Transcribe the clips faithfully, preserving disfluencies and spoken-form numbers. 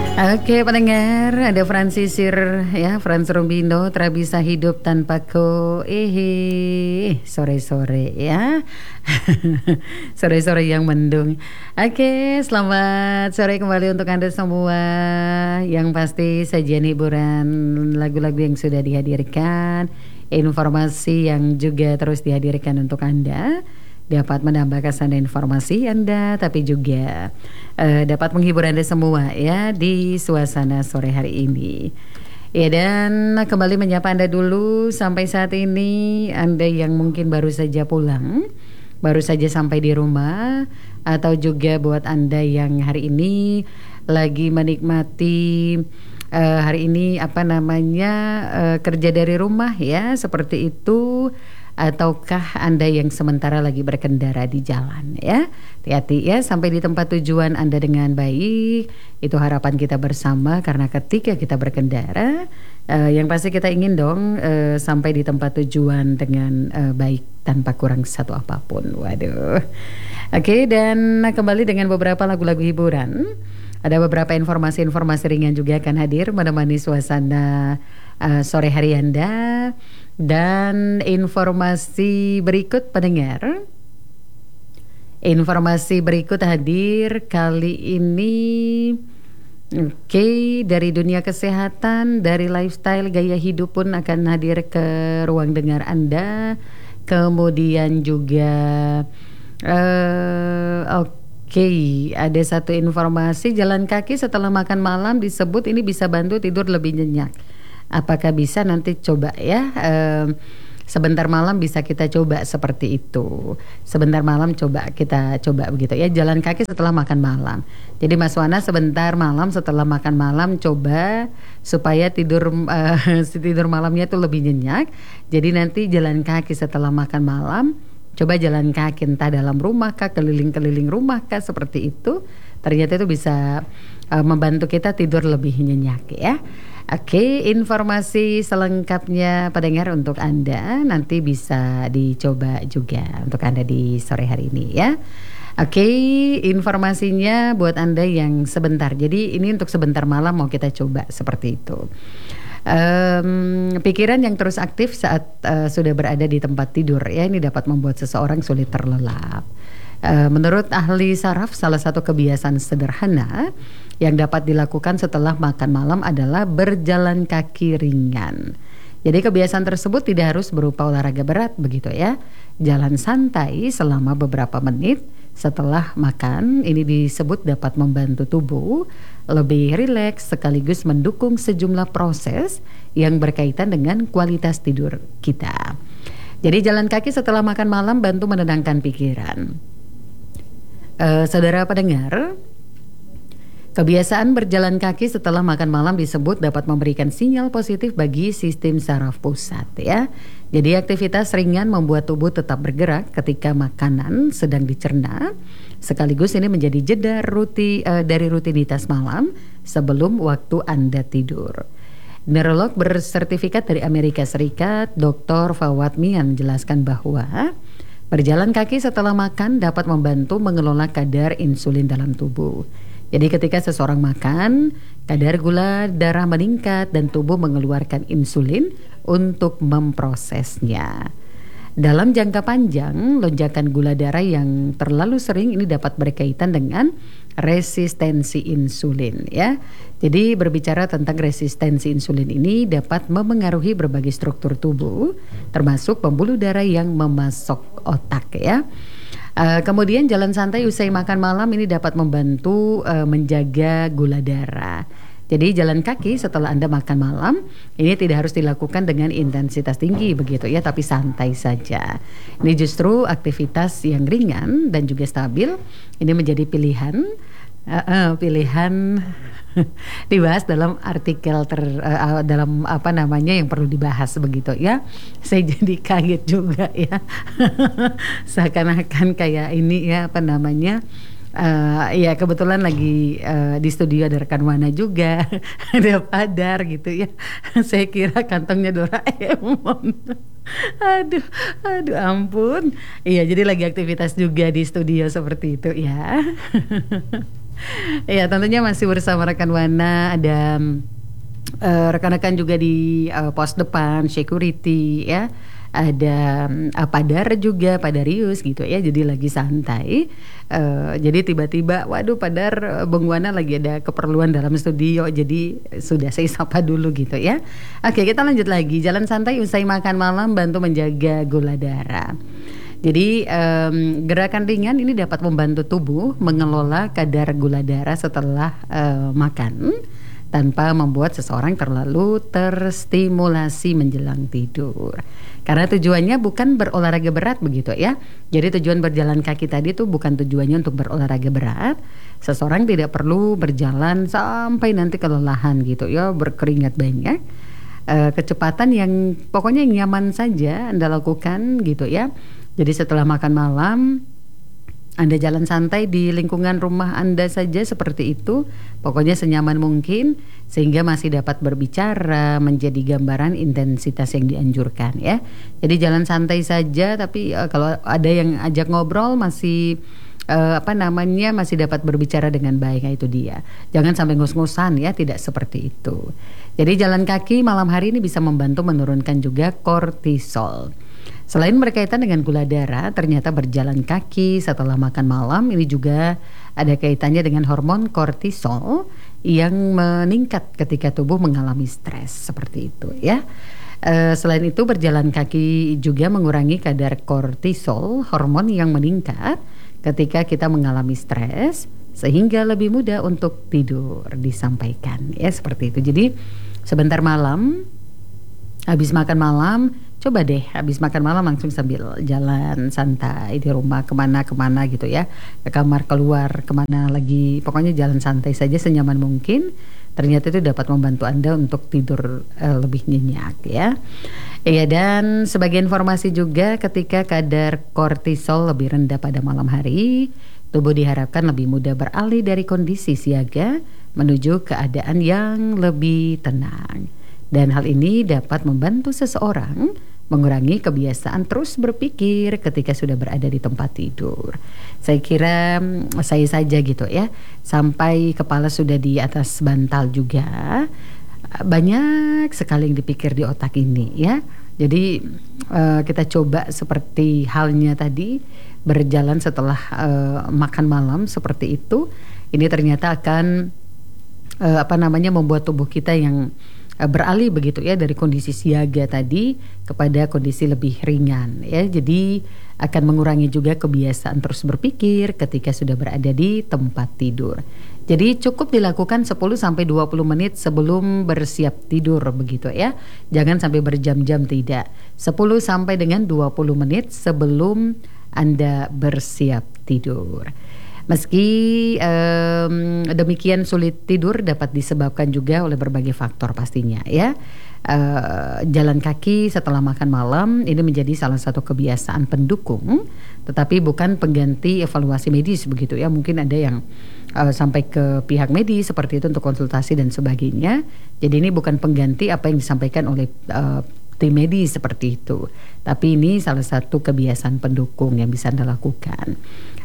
Oke pendengar, ada Fransisir ya, Frans Rumbino, tak bisa hidup tanpa ko. Eh, sore-sore ya. Sore-sore yang mendung. Oke, selamat sore kembali untuk Anda semua. Yang pasti sajian hiburan, lagu-lagu yang sudah dihadirkan, informasi yang juga terus dihadirkan untuk Anda, dapat menambah kesan dan informasi Anda, tapi juga uh, dapat menghibur Anda semua ya di suasana sore hari ini. Ya, dan kembali menyapa Anda dulu sampai saat ini, Anda yang mungkin baru saja pulang, baru saja sampai di rumah, atau juga buat Anda yang hari ini lagi menikmati uh, hari ini apa namanya uh, kerja dari rumah ya, seperti itu. Ataukah Anda yang sementara lagi berkendara di jalan ya, hati-hati ya sampai di tempat tujuan Anda dengan baik. Itu harapan kita bersama, karena ketika kita berkendara uh, yang pasti kita ingin dong uh, sampai di tempat tujuan dengan uh, baik tanpa kurang satu apapun. Waduh. Oke, dan kembali dengan beberapa lagu-lagu hiburan. Ada beberapa informasi-informasi ringan juga akan hadir menemani suasana uh, sore hari Anda. Dan informasi berikut pendengar, informasi berikut hadir kali ini, oke, okay, dari dunia kesehatan, dari lifestyle, gaya hidup pun akan hadir ke ruang dengar Anda. Kemudian juga uh, oke okay, ada satu informasi, jalan kaki setelah makan malam disebut ini bisa bantu tidur lebih nyenyak. Apakah bisa, nanti coba ya, e, sebentar malam bisa kita coba seperti itu. Sebentar malam coba kita coba begitu ya, jalan kaki setelah makan malam. Jadi Mas Wana sebentar malam setelah makan malam coba supaya tidur e, tidur malamnya itu lebih nyenyak. Jadi nanti jalan kaki setelah makan malam, coba jalan kaki entah dalam rumah kah, keliling-keliling rumah kah, seperti itu. Ternyata itu bisa e, membantu kita tidur lebih nyenyak ya. Oke, informasi selengkapnya pendengar untuk Anda nanti bisa dicoba juga untuk Anda di sore hari ini ya. Oke, informasinya buat Anda yang sebentar. Jadi ini untuk sebentar malam mau kita coba seperti itu. Um, pikiran yang terus aktif saat uh, sudah berada di tempat tidur ya, ini dapat membuat seseorang sulit terlelap. Uh, menurut ahli saraf, salah satu kebiasaan sederhana yang dapat dilakukan setelah makan malam adalah berjalan kaki ringan. Jadi kebiasaan tersebut tidak harus berupa olahraga berat begitu ya. Jalan santai selama beberapa menit setelah makan ini disebut dapat membantu tubuh lebih rileks sekaligus mendukung sejumlah proses yang berkaitan dengan kualitas tidur kita. Jadi jalan kaki setelah makan malam bantu menenangkan pikiran. Uh, saudara pendengar, kebiasaan berjalan kaki setelah makan malam disebut dapat memberikan sinyal positif bagi sistem saraf pusat ya. Jadi aktivitas ringan membuat tubuh tetap bergerak ketika makanan sedang dicerna, sekaligus ini menjadi jeda ruti, uh, dari rutinitas malam sebelum waktu Anda tidur. Neurolog bersertifikat dari Amerika Serikat, doktor Fawad Mian menjelaskan bahwa berjalan kaki setelah makan dapat membantu mengelola kadar insulin dalam tubuh. Jadi ketika seseorang makan, kadar gula darah meningkat dan tubuh mengeluarkan insulin untuk memprosesnya. Dalam jangka panjang, lonjakan gula darah yang terlalu sering ini dapat berkaitan dengan resistensi insulin ya. Jadi berbicara tentang resistensi insulin ini dapat memengaruhi berbagai struktur tubuh, termasuk pembuluh darah yang memasok otak ya. Uh, kemudian jalan santai usai makan malam ini dapat membantu uh, menjaga gula darah. Jadi jalan kaki setelah Anda makan malam ini tidak harus dilakukan dengan intensitas tinggi begitu ya, tapi santai saja. Ini justru aktivitas yang ringan dan juga stabil. Ini menjadi pilihan uh, uh, pilihan dibahas dalam artikel ter, uh, dalam apa namanya yang perlu dibahas begitu ya. Saya jadi kaget juga ya. Seakan-akan kayak ini ya apa namanya. Uh, ya kebetulan lagi uh, di studio ada rekan Wana juga. Ada Padar gitu ya. Saya kira kantongnya Doraemon. Aduh, aduh ampun. Iya, jadi lagi aktivitas juga di studio seperti itu ya. Ya, tentunya masih bersama rekan Wana, ada uh, rekan-rekan juga di uh, pos depan security ya. Ada uh, Padar juga, Padarius gitu ya. Jadi lagi santai. Uh, jadi tiba-tiba, waduh Padar, uh, Bung Wana lagi ada keperluan dalam studio. Jadi sudah saya sapa dulu gitu ya. Oke, kita lanjut lagi. Jalan santai usai makan malam bantu menjaga gula darah. Jadi um, gerakan ringan ini dapat membantu tubuh mengelola kadar gula darah setelah uh, makan tanpa membuat seseorang terlalu terstimulasi menjelang tidur. Karena tujuannya bukan berolahraga berat begitu ya. Jadi tujuan berjalan kaki tadi tuh bukan tujuannya untuk berolahraga berat. Seseorang tidak perlu berjalan sampai nanti kelelahan gitu ya, berkeringat banyak. Uh, kecepatan yang pokoknya yang nyaman saja Anda lakukan gitu ya. Jadi setelah makan malam Anda jalan santai di lingkungan rumah Anda saja seperti itu. Pokoknya senyaman mungkin sehingga masih dapat berbicara, menjadi gambaran intensitas yang dianjurkan ya. Jadi jalan santai saja, tapi uh, kalau ada yang ajak ngobrol masih uh, apa namanya masih dapat berbicara dengan baik. Nah, itu dia. Jangan sampai ngos-ngosan ya, tidak seperti itu. Jadi jalan kaki malam hari ini bisa membantu menurunkan juga kortisol. Selain berkaitan dengan gula darah, ternyata berjalan kaki setelah makan malam ini juga ada kaitannya dengan hormon kortisol yang meningkat ketika tubuh mengalami stres seperti itu ya. E, selain itu berjalan kaki juga mengurangi kadar kortisol, hormon yang meningkat ketika kita mengalami stres sehingga lebih mudah untuk tidur, disampaikan ya seperti itu. Jadi sebentar malam habis makan malam, coba deh habis makan malam langsung sambil jalan santai di rumah kemana-kemana gitu ya, ke kamar, keluar kemana lagi, pokoknya jalan santai saja senyaman mungkin. Ternyata itu dapat membantu Anda untuk tidur uh, lebih nyenyak ya. Iya, dan sebagai informasi juga ketika kadar kortisol lebih rendah pada malam hari, tubuh diharapkan lebih mudah beralih dari kondisi siaga menuju keadaan yang lebih tenang. Dan hal ini dapat membantu seseorang mengurangi kebiasaan terus berpikir ketika sudah berada di tempat tidur. Saya kira saya saja gitu ya, sampai kepala sudah di atas bantal juga, banyak sekali yang dipikir di otak ini ya. Jadi uh, kita coba seperti halnya tadi berjalan setelah uh, makan malam seperti itu. Ini ternyata akan uh, apa namanya membuat tubuh kita yang beralih begitu ya dari kondisi siaga tadi kepada kondisi lebih ringan ya. Jadi akan mengurangi juga kebiasaan terus berpikir ketika sudah berada di tempat tidur. Jadi cukup dilakukan sepuluh sampai dua puluh menit sebelum bersiap tidur begitu ya. Jangan sampai berjam-jam, tidak. sepuluh sampai dengan dua puluh menit sebelum Anda bersiap tidur. Meski um, demikian sulit tidur dapat disebabkan juga oleh berbagai faktor pastinya ya. Uh, jalan kaki setelah makan malam ini menjadi salah satu kebiasaan pendukung, tetapi bukan pengganti evaluasi medis begitu ya. Mungkin ada yang uh, sampai ke pihak medis seperti itu untuk konsultasi dan sebagainya. Jadi ini bukan pengganti apa yang disampaikan oleh uh, tim medis seperti itu. Tapi ini salah satu kebiasaan pendukung yang bisa Anda lakukan.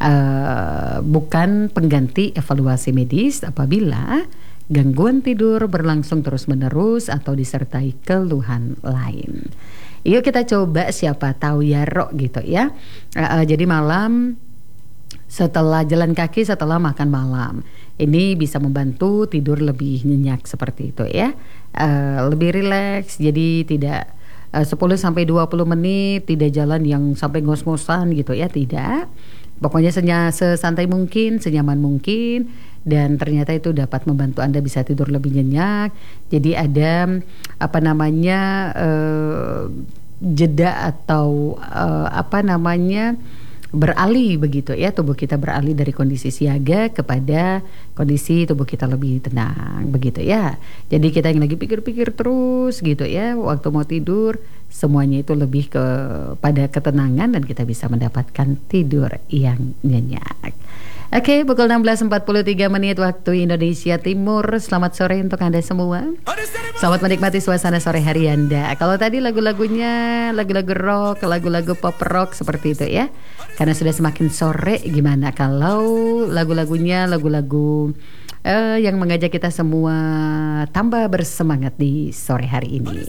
Uh, bukan pengganti evaluasi medis apabila gangguan tidur berlangsung terus-menerus atau disertai keluhan lain. Yuk kita coba, siapa tahu ya Rok gitu ya. Uh, uh, jadi malam setelah jalan kaki setelah makan malam ini bisa membantu tidur lebih nyenyak seperti itu ya. Uh, lebih rileks, jadi tidak uh, sepuluh sampai dua puluh menit, tidak jalan yang sampai ngos-ngosan gitu ya, tidak. Pokoknya senya, sesantai mungkin, senyaman mungkin, dan ternyata itu dapat membantu Anda bisa tidur lebih nyenyak. Jadi ada apa namanya uh, jeda atau uh, apa namanya beralih begitu ya, tubuh kita beralih dari kondisi siaga kepada kondisi tubuh kita lebih tenang begitu ya. Jadi kita yang lagi pikir-pikir terus gitu ya, waktu mau tidur semuanya itu lebih kepada ketenangan dan kita bisa mendapatkan tidur yang nyenyak. Oke, pukul enam belas empat puluh tiga menit waktu Indonesia Timur. Selamat sore untuk Anda semua. Selamat menikmati suasana sore hari Anda. Kalau tadi lagu-lagunya lagu-lagu rock, lagu-lagu pop rock seperti itu ya. Karena sudah semakin sore, gimana kalau lagu-lagunya lagu-lagu uh, yang mengajak kita semua tambah bersemangat di sore hari ini.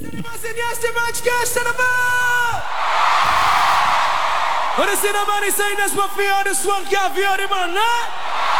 Och det ser när man säger nästan för det svankar för det man